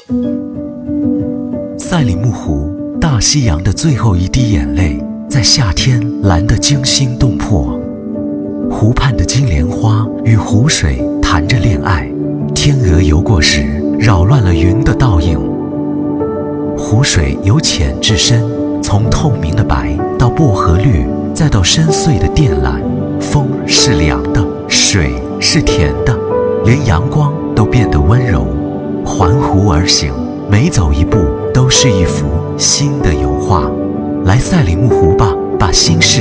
赛里木湖，大西洋的最后一滴眼泪，在夏天蓝得惊心动魄。湖畔的金莲花与湖水谈着恋爱，天鹅游过时，扰乱了云的倒影。湖水由浅至深，从透明的白到薄荷绿，再到深邃的靛蓝。风是凉的，水是甜的，连阳光都变得温柔。环湖而行，每走一步都是一幅新的油画。来赛里木湖吧，把心事